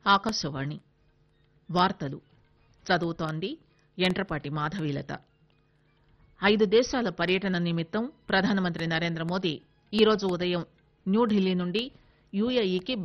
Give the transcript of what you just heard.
ఆకాశవాణి వార్తలు చదువుతోంది యంట్రపాటి మాధవీలత 5 దేశాల పర్యటన నిమిత్తం ప్రధానమంత్రి నరేంద్రమోదీ ఈరోజు ఉదయం న్యూఢిల్లీ నుండి యుఏఈకి